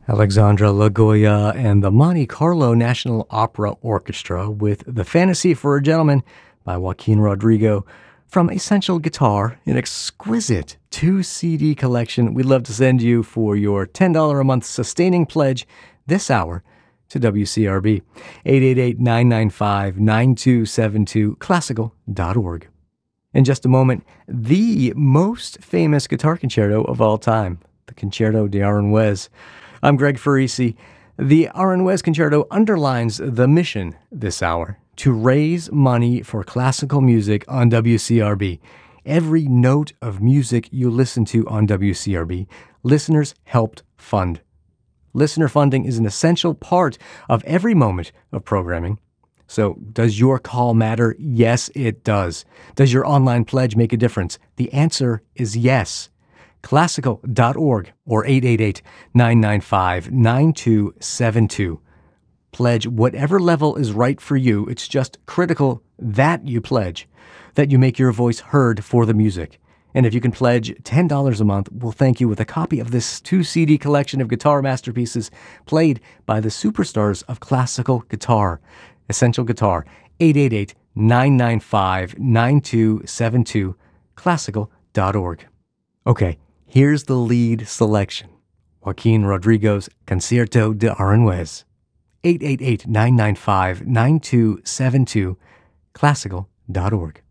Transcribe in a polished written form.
Alexandra Lagoya and the Monte Carlo National Opera Orchestra with The Fantasy for a Gentleman by Joaquin Rodrigo from Essential Guitar, an exquisite 2 CD collection we'd love to send you for your $10 a month sustaining pledge this hour to WCRB. 888-995-9272, classical.org. In just a moment, the most famous guitar concerto of all time, the Concerto de Aranjuez. I'm Greg Farisi. The Aranjuez Concerto underlines the mission this hour to raise money for classical music on WCRB. Every note of music you listen to on WCRB, listeners helped fund. Listener funding is an essential part of every moment of programming. So, does your call matter? Yes, it does. Does your online pledge make a difference? The answer is yes. Classical.org or 888-995-9272. Pledge whatever level is right for you. It's just critical that you pledge, that you make your voice heard for the music. And if you can pledge $10 a month, we'll thank you with a copy of this 2 CD collection of guitar masterpieces played by the superstars of classical guitar. Essential Guitar, 888-995-9272, classical.org. Okay, here's the lead selection. Joaquin Rodrigo's Concierto de Aranjuez. 888-995-9272, classical.org.